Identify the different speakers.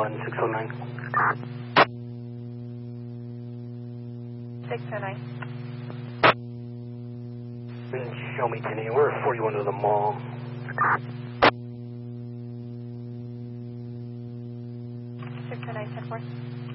Speaker 1: 609.
Speaker 2: 609.
Speaker 1: Show me 10 we're 41 to the mall.
Speaker 2: 609, 10-4.